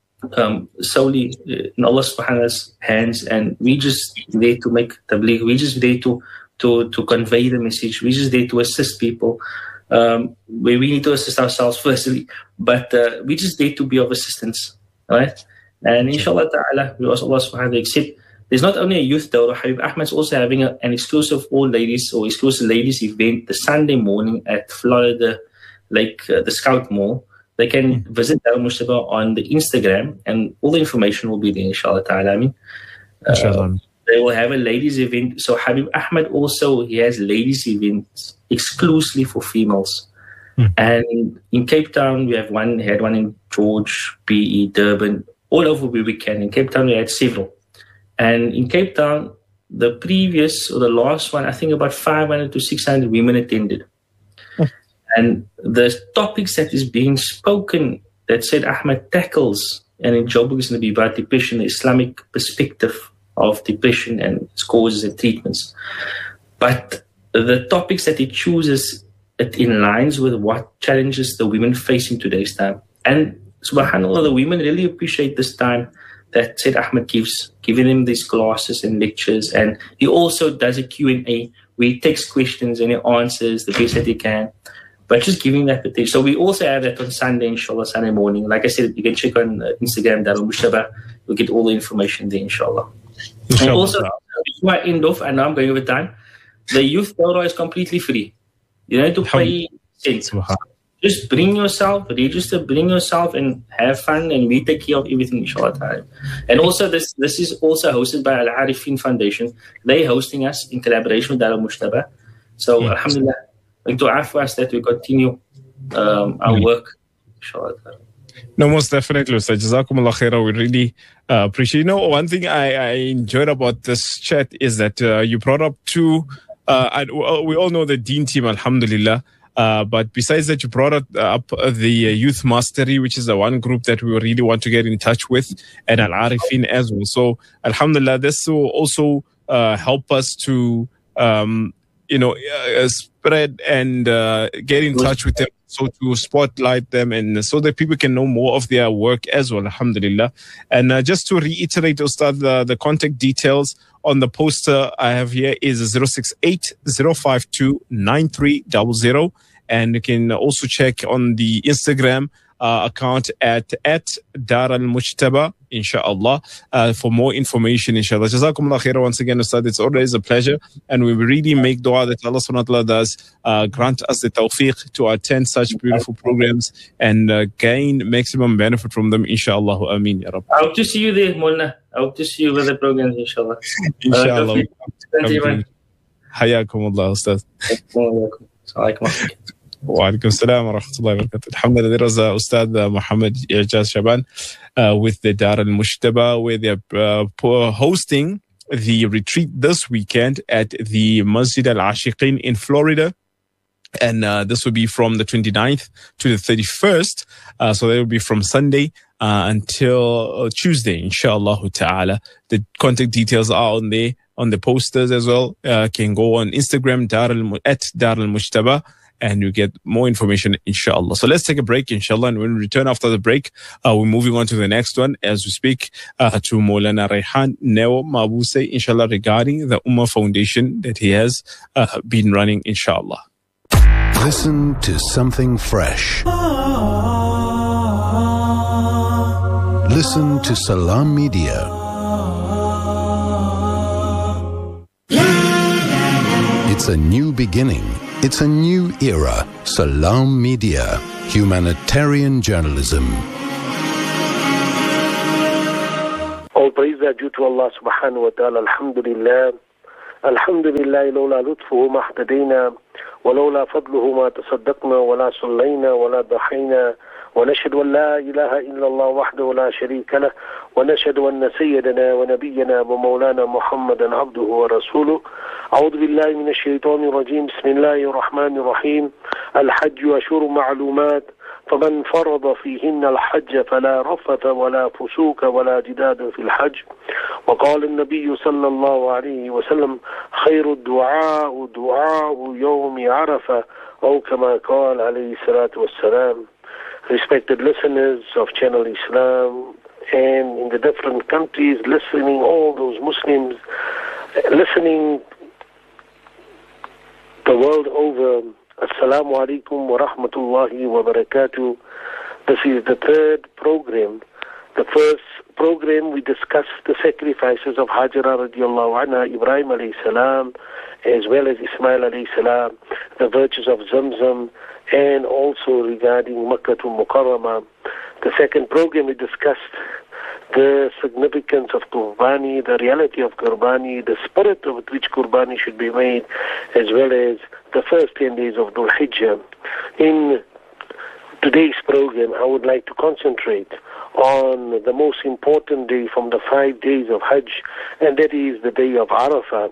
solely in Allah subhanahu wa ta'ala's hands, and we just there to make tabligh. We just there to convey the message. We just there to assist people. Where we need to assist ourselves firstly, but we just there to be of assistance, right? And inshallah ta'ala, we ask Allah subhanahu wa ta'ala accept. There's not only a youth dawrah, Habib Ahmed's also having an exclusive all ladies or exclusive ladies event the Sunday morning at Florida, like the Scout Mall. They can visit Dar al-Mujtaba on the Instagram, and all the information will be there, inshallah ta'ala. I mean, they will have a ladies event. So Habib Ahmed also, he has ladies events exclusively for females. And in Cape Town, we had one in George, PE, Durban, all over where we can. In Cape Town, we had several. And in Cape Town, the previous or the last one, I think about 500 to 600 women attended. And the topics that is being spoken that Said Ahmed tackles, and in Joburg is going to be about depression, the Islamic perspective of depression and its causes and treatments. But the topics that he chooses, it aligns with what challenges the women face in today's time. And subhanAllah, the women really appreciate this time that Said Ahmed gives, giving them these classes and lectures. And he also does a Q&A where he takes questions and he answers the best that he can. But just giving that potential. So we also have that on Sunday, inshallah, Sunday morning. Like I said, you can check on Instagram, Dar al-Mujtaba. You'll get all the information there, inshallah. And also, before I end off, and now I'm going over time, the youth dawrah is completely free. You don't have to pay cents. Just bring yourself, register, bring yourself, and have fun, and we take care of everything, inshallah. And also, this is also hosted by Al-Arifin Foundation. They're hosting us in collaboration with Dar al-Mujtaba. So, alhamdulillah, to dua for us that we continue our work, inshallah. No, most definitely, Ustaz. Jazakumullah khairah. We really appreciate. One thing I enjoyed about this chat is that you brought up two. We all know the Deen team, alhamdulillah. But besides that, you brought up the Youth Mastery, which is the one group that we really want to get in touch with, and Al-Arifin as well. So, alhamdulillah, this will also help us to, spread and get in touch with them, so to spotlight them, and so that people can know more of their work as well, alhamdulillah. And just to reiterate, Ustad, the contact details on the poster I have here is 068-052-9300. And you can also check on the Instagram account at Dar al-Mujtaba, inshallah, for more information, inshallah. Jazakumullah khairah once again, Ustad. It's always a pleasure. And we really make dua that Allah subhanahu wa ta'ala does grant us the tawfiq to attend such beautiful programs and gain maximum benefit from them, inshallah. Ameen, ya Rabb. I hope to see you there, Mulna. I hope to see you with the programs, inshallah. Inshallah. Hayakumullah, Ustad. Wa alaikum salam wa rahmatullahi wa barakatuh. Alhamdulillah, there was Ustad Muhammad Ijaz Shaban with the Dar al-Mujtaba, where they're hosting the retreat this weekend at the Masjid al-Ashiqin in Florida. And this will be from the 29th to the 31st. So that will be from Sunday until Tuesday, inshallah ta'ala. The contact details are on there, on the posters as well. Can go on Instagram, at Dar al-Mujtaba, and you get more information, inshallah. So let's take a break, inshallah. And when we return after the break, we're moving on to the next one as we speak to Maulana Rehan Neo Mabuse, inshallah, regarding the Ummah Foundation that he has been running, inshallah. Listen to something fresh. Listen to Salam Media. It's a new beginning. It's a new era. Salam Media. Humanitarian journalism. All praise are due to Allah subhanahu wa ta'ala. Alhamdulillah. Alhamdulillah. لولا لطفه ما اهتدينا ولولا فضله ما تصدقنا ولا صلينا ولا ضحينا ونشهد أن لا إله إلا الله وحده لا شريك له ونشهد أن سيدنا ونبينا ومولانا محمدا عبده ورسوله. أعوذ بالله من الشيطان الرجيم. بسم الله الرحمن الرحيم. الحج أشهر معلومات فمن فرض فيهن الحج فلا رفث ولا فسوق ولا جدال في الحج. وقال النبي صلى الله عليه وسلم خير الدعاء دعاء يوم عرفة أو كما قال عليه الصلاة والسلام. Respected listeners of Channel Islam and in the different countries listening, all those Muslims listening the world over, Assalamu alaikum wa rahmatullahi wa barakatuh. This is the third program. The first program we discussed the sacrifices of Hajara radiallahu anha, Ibrahim alayhi salam, as well as Ismail alayhi salam, the virtues of Zamzam, and also regarding Makkah to Mukarramah. The second program we discussed the significance of Qurbani, the reality of Qurbani, the spirit with which Qurbani should be made, as well as the first 10 days of Dhul Hijjah. In today's program, I would like to concentrate on the most important day from the 5 days of Hajj, and that is the day of Arafah.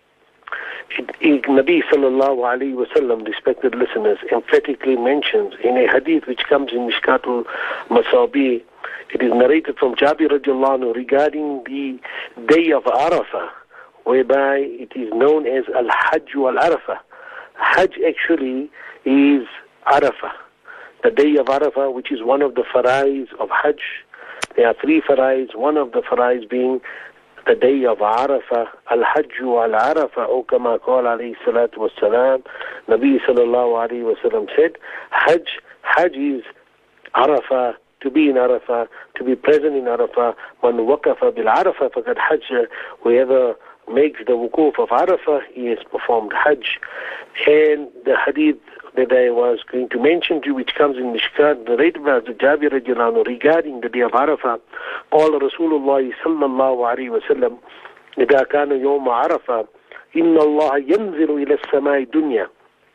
Nabi sallallahu alayhi wa sallam, respected listeners, emphatically mentions in a hadith which comes in Mishkatul Masabi, it is narrated from Jabir radiallahu anhu regarding the day of Arafah, whereby it is known as Al-Hajj wal-Arafah. Hajj actually is Arafah, the day of Arafah, which is one of the farais of Hajj. There are 3 farais, one of the farais being the day of Arafah. Al-Hajj wal-Arafah, O kama qala alayhi salatu wassalam. Nabi sallallahu alayhi wa sallam said, Hajj is Arafah, to be in Arafah, to be present in Arafah. Man waqafa bil Arafah faqad hajja. Whoever makes the wukuf of Arafah, he has performed Hajj. And the hadith that I was going to mention to you, which comes in Mishkat, narrated by Jabir radiallahu anhu regarding the day of Arafah, قال رسول الله صلى الله عليه وسلم إذا كان يوم عرفة إن الله ينزل إلى السماء الدنيا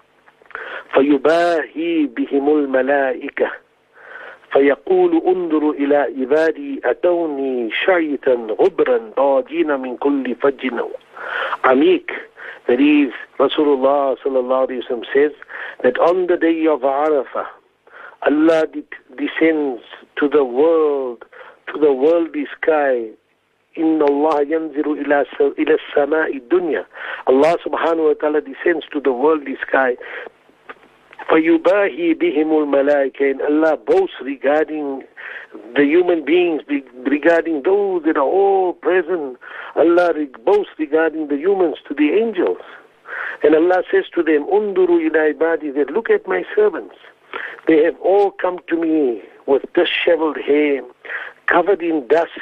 فيباهي بهم الملائكة فيقول انظروا إلى عبادي أتوني شعيثا غبرا ضاجين من كل فج عميق. That is, Rasulullah sallallahu alayhi wa sallam says that on the day of Arafah, Allah descends to the worldly sky. Inna Allah yanziru ila samai dunya. Allah subhanahu wa ta'ala descends to the worldly sky. فَيُبَاهِي بِهِمُ الْمَلَائِكَةِ, and Allah boasts regarding the human beings, regarding those that are all present. Allah boasts regarding the humans to the angels. And Allah says to them, Unduru ila ibadi, that look at my servants. They have all come to me with disheveled hair, covered in dust,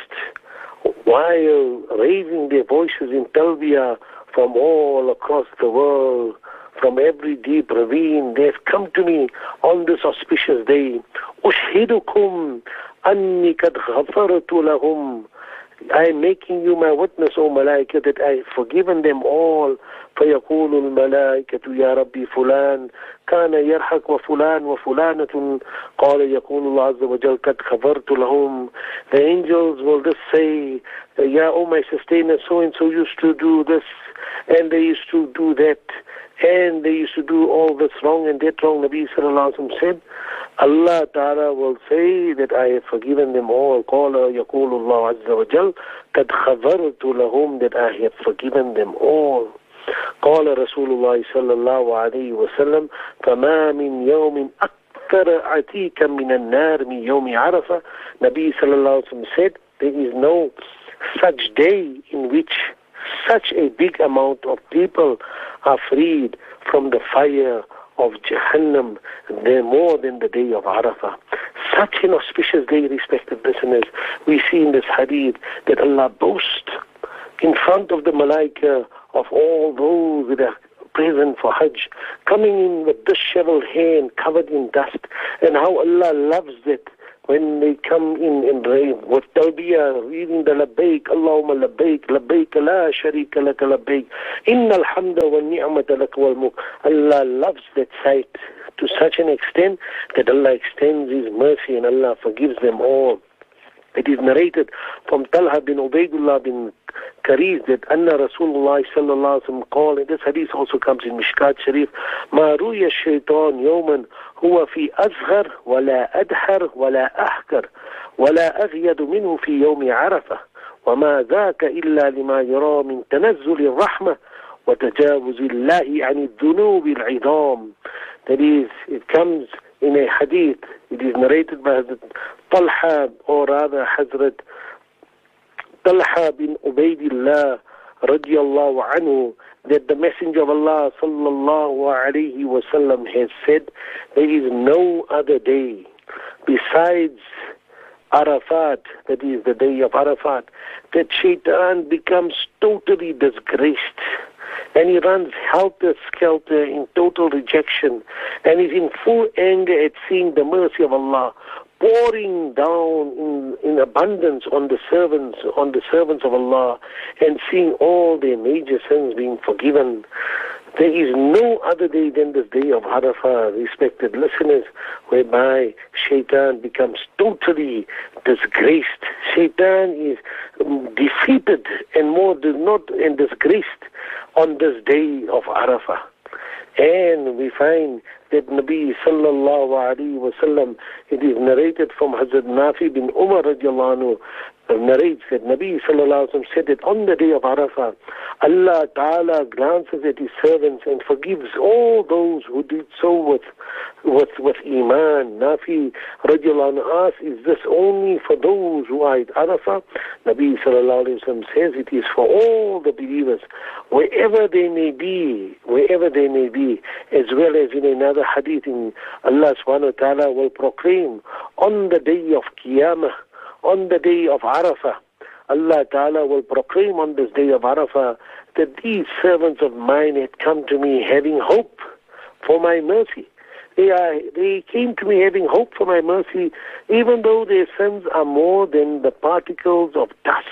while raising their voices in talbiyah from all across the world. From every deep ravine, they have come to me on this auspicious day. Ushhidukum anni kad ghafartu lahum. I am making you my witness, O Malaika, that I have forgiven them all. فيقول الملائكة يا ربي فلان كان يرحق وفلان وفلانة قال يقول الله عز وجل قد غفرت لهم. The angels will just say, Ya, O my sustainer, so and so used to do this, and they used to do that, and they used to do all this wrong and that wrong. Nabi sallallahu alaihi wasallam said, Allah Ta'ala will say that I have forgiven them all. قال يقول الله عز وجل قد غفرت لهم, that I have forgiven them all. قال رسول الله صلى الله عليه وسلم فما من يوم أكثر عتيكا من النار من يوم عرفة. Nabi sallallahu alaihi wasallam said, there is no such day in which such a big amount of people are freed from the fire of Jahannam, more than the day of Arafah. Such an auspicious day, respected listeners. We see in this hadith that Allah boasts in front of the Malaika of all those that are present for Hajj, coming in with disheveled hair and covered in dust, and how Allah loves it when they come in rain with talbiyah, reading the labbaik, Allahumma labbaik, labbaik la sharika laka labbaik, innal hamda wa ni'mata laka wal mulk. Allah loves that sight to such an extent that Allah extends His mercy and Allah forgives them all. It is narrated from Talha bin Ubaidullah bin Kariz that Anna Rasulullah sallallahu alaihi wasallam called, and this hadith also comes in Mishkat Sharif, Ma ruya shaitan yawman huwa fi azghar wala adhar wala ahkar wala aghyadu minhu fi yawmi arafah وما ذاك إلا لما يرى من تنزل الرحمة وتجاوز الله عن الذنوب العظام. That is, it comes in a hadith, it is narrated by Hazrat Talha, or rather Hazrat Talha bin Ubaidillah radiyallahu anhu, that the Messenger of Allah sallallahu alayhi wa sallam has said, there is no other day besides Arafat, that is the day of Arafat, that Shaitan becomes totally disgraced. And he runs helter-skelter in total rejection, and is in full anger at seeing the mercy of Allah pouring down in abundance on the servants of Allah, and seeing all their major sins being forgiven. There is no other day than this day of Arafah, respected listeners, whereby Shaitan becomes totally disgraced. Shaitan is defeated and disgraced on this day of Arafah. And we find that Nabi sallallahu alaihi wasallam, it is narrated from Hazrat Nafi bin Umar radiallahu anhu, narrates that Nabi sallallahu alaihi wasallam said that on the day of Arafah, Allah Ta'ala glances at His servants and forgives all those who did so with Iman. Nafi radiallahu anhu asks, is this only for those who are at Arafah? Nabi sallallahu alaihi wasallam says it is for all the believers, wherever they may be, as well as in another hadith in Allah subhanahu wa ta'ala will proclaim on the day of Qiyamah, on the day of Arafah, Allah Ta'ala will proclaim on this day of Arafah that these servants of mine had come to me having hope for my mercy. They came to me having hope for my mercy, even though their sins are more than the particles of dust,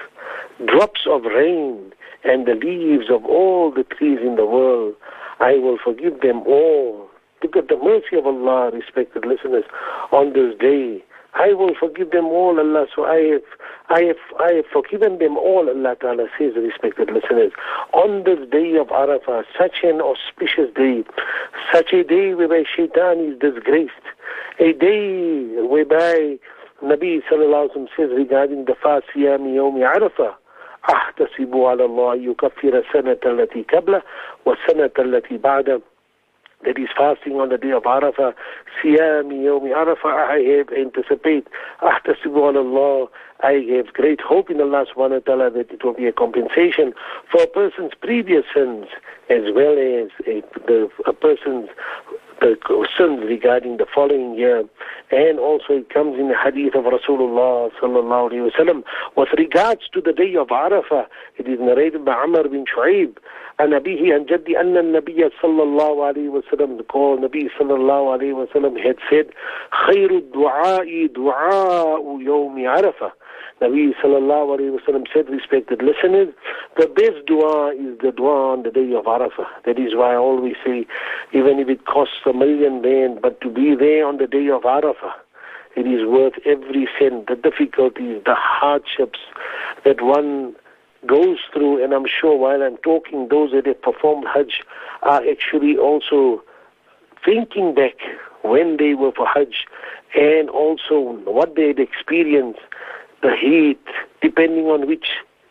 drops of rain, and the leaves of all the trees in the world. I will forgive them all. Look at the mercy of Allah, respected listeners, on this day. I will forgive them all, Allah. So I have forgiven them all, Allah Ta'ala says, respected listeners. On this day of Arafah, such an auspicious day, such a day whereby Shaitan is disgraced, a day whereby Nabi Sallallahu Alaihi Wasallam says regarding the fast, Siyami Yawmi Arafah, أحتسب على الله يكفر السنة التي قبله والسنة التي بعده. That is fasting on the day of Arafah, Siyami Yawmi Arafah, I have anticipate, Ahtasibu ala Allah, I have great hope in Allah subhanahu wa ta'ala that it will be a compensation for a person's previous sins, as well as a person's sins regarding the following year. And also it comes in the hadith of Rasulullah sallallahu alayhi wa sallam. With regards to the day of Arafah, it is narrated by Amr bin Shu'aib, عن أبيه عن جدي أن النبي صلى الله عليه وسلم قال النبي صلى الله عليه وسلم had said خير الدعاء دعاء يوم عرفة. Nabi sallallahu alayhi wa sallam said, respected listeners, the best dua is the dua on the day of Arafah. That is why I always say, even if it costs $1 million, but to be there on the day of Arafah, it is worth every cent. The difficulties, the hardships that one goes through, and I'm sure while I'm talking, those that have performed Hajj are actually also thinking back when they were for Hajj, and also what they had experienced, the heat, depending on which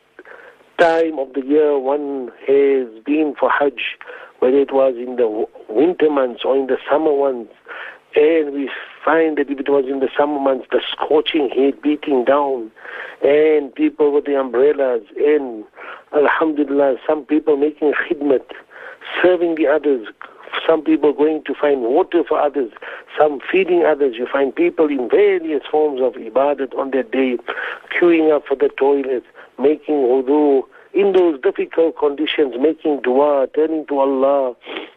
time of the year one has been for Hajj, whether it was in the winter months or in the summer ones. And we find that if it was in the summer months, the scorching heat beating down, and people with the umbrellas, and alhamdulillah, some people making khidmat, serving the others, some people going to find water for others, some feeding others. You find people in various forms of ibadat on that day, queuing up for the toilet, making wudu, in those difficult conditions, making dua, turning to Allah.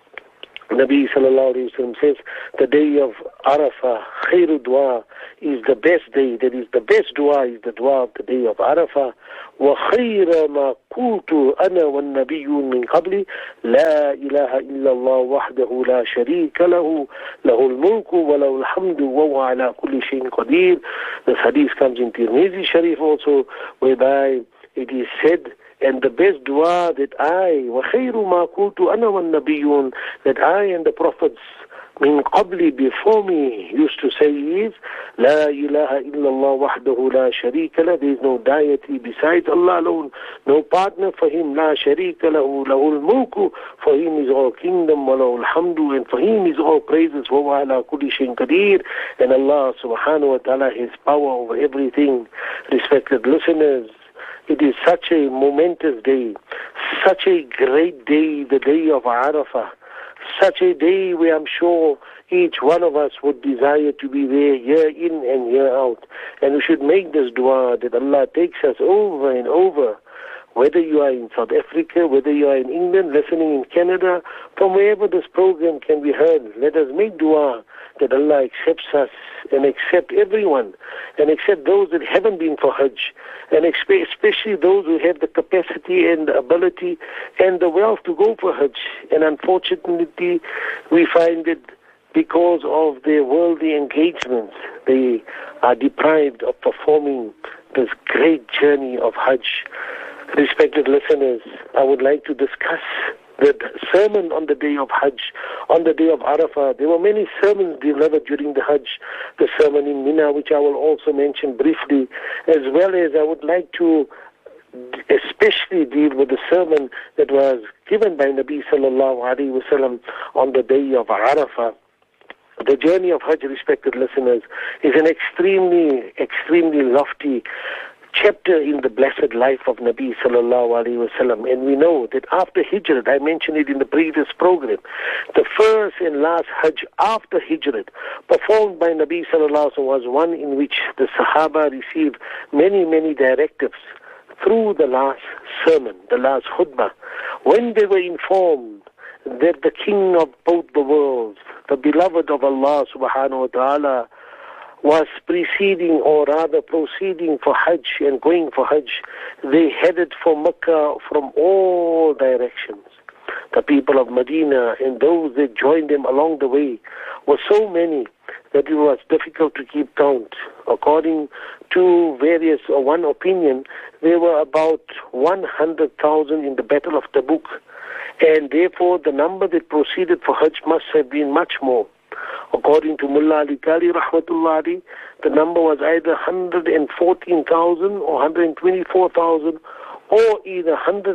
Nabi sallallahu alayhi wa sallam says, the day of Arafah, khairu dua, is the best day. That is, the best dua is the dua of the day of Arafah. وَخَيْرَ مَا قُلْتُ أَنَا وَالنَّبِيُّونَ مِنْ قَبْلِ لَا إِلَهَ إِلَّا اللَّهُ وَحْدَهُ لَا شَرِيكَ لَهُ لَهُ الْمُلْكُ وَلَهُ الْحَمْدُ وَهُوَ عَلَى كُلِّ شَيْءٍ قَدِيرٌ. This hadith comes in Tirmidhi Sharif also, whereby it is said, and the best dua that I, وَخَيْرُ مَا قُلْتُ أَنَا وَالنَّبِيُّونَ, that I and the prophets min qabli, before me, used to say is, La ilaha illallah wahdahu la sharika la, there is no deity besides Allah alone, no partner for him, la sharika lahu, lahul mulku, for him is all kingdom, wa lahul hamdu, and for him is all praises, wa huwa ala kulli shayin qadir, and Allah subhanahu wa ta'ala has power over everything. Respected listeners, it is such a momentous day, such a great day, the day of Arafah, such a day where I'm sure each one of us would desire to be there year in and year out. And we should make this dua that Allah takes us over and over, whether you are in South Africa, whether you are in England, listening in Canada, from wherever this program can be heard. Let us make dua that Allah accepts us and accept everyone, and accept those that haven't been for Hajj, and especially those who have the capacity and the ability and the wealth to go for Hajj. And unfortunately, we find that because of their worldly engagements, they are deprived of performing this great journey of Hajj. Respected listeners, I would like to discuss the sermon on the day of Hajj, on the day of Arafah. There were many sermons delivered during the Hajj. The sermon in Mina, which I will also mention briefly, as well as I would like to especially deal with the sermon that was given by Nabi sallallahu alaihi wasallam on the day of Arafah. The journey of Hajj, respected listeners, is an extremely, extremely lofty chapter in the blessed life of Nabi sallallahu alaihi wasallam. And we know that after Hijrat, I mentioned it in the previous program, the first and last Hajj after Hijrat performed by Nabi sallallahu alaihi wasallam was one in which the Sahaba received many, many directives through the last sermon, the last khutbah, when they were informed that the King of both the worlds, the beloved of Allah subhanahu wa ta'ala, was preceding, or rather proceeding for Hajj and going for Hajj. They headed for Mecca from all directions. The people of Medina and those that joined them along the way were so many that it was difficult to keep count. According to various, or one opinion, there were about 100,000 in the Battle of Tabuk, and therefore the number that proceeded for Hajj must have been much more. According to Mullah Ali Kali rahmatullah alayhi, the number was either 114,000 or 124,000, or either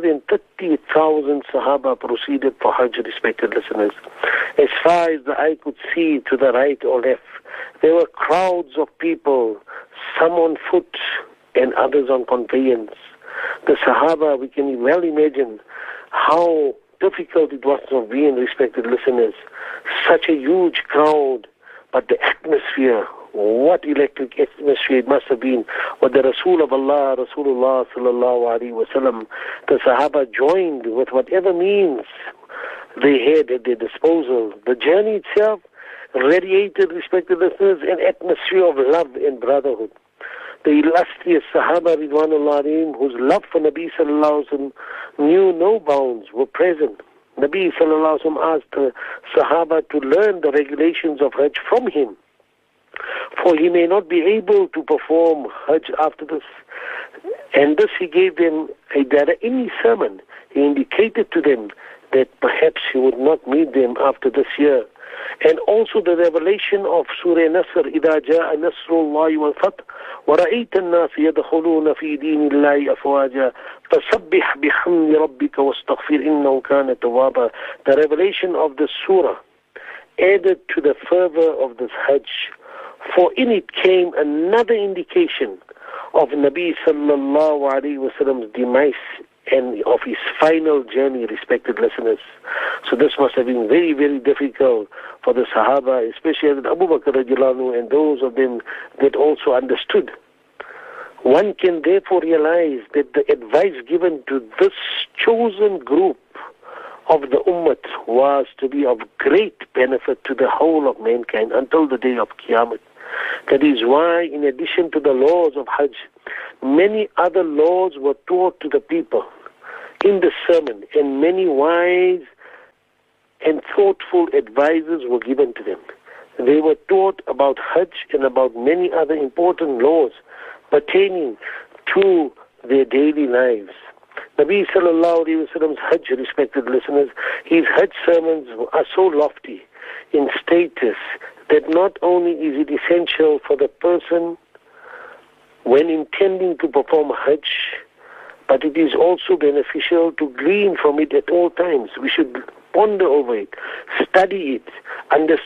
130,000 Sahaba proceeded for Hajj, respected listeners. As far as the eye could see to the right or left, there were crowds of people, some on foot and others on conveyance. The Sahaba, we can well imagine how difficult it was to be in, respected listeners. Such a huge crowd, but the atmosphere, what electric atmosphere it must have been. With the Rasul of Allah, Rasulullah sallallahu alaihi wasallam, the Sahaba joined with whatever means they had at their disposal. The journey itself radiated, respected listeners, an atmosphere of love and brotherhood. The illustrious Sahaba Ridwanullah alayhim, whose love for Nabi sallallahu alaihi wasallam knew no bounds, were present. Nabi sallallahu alaihi wasallam asked the Sahaba to learn the regulations of Hajj from him, for he may not be able to perform Hajj after this. And thus he gave them in his sermon, he indicated to them that perhaps he would not meet them after this year. And also the revelation of Surah Nasr, إِذَا جَاءَ نَصْرُ اللَّهِ وَالْفَتْحُ وَرَأَيْتَ النَّاسَ يَدْخُلُونَ فِي دِينِ اللَّهِ أَفْوَاجًا فَسَبِّحْ بِحَمْدِ رَبِّكَ وَاسْتَغْفِرْ إِنَّهُ كَانَ تَوَّابًا. The revelation of the surah added to the fervor of this Hajj, for in it came another indication of Nabi sallallahu alaihi wasallam's demise and of his final journey, respected listeners. So this must have been very, very difficult for the Sahaba, especially Abu Bakr radiallahu anhu, and those of them that also understood One can therefore realize that the advice given to this chosen group of the Ummah was to be of great benefit to the whole of mankind until the day of Qiyamah. That is why, in addition to the laws of Hajj, many other laws were taught to the people in the sermon, and many wise and thoughtful advices were given to them. They were taught about Hajj and about many other important laws pertaining to their daily lives. Nabi sallallahu alayhi wa sallam's Hajj, respected listeners, his Hajj sermons are so lofty in status that not only is it essential for the person when intending to perform Hajj, but it is also beneficial to glean from it at all times. We should ponder over it, study it, understand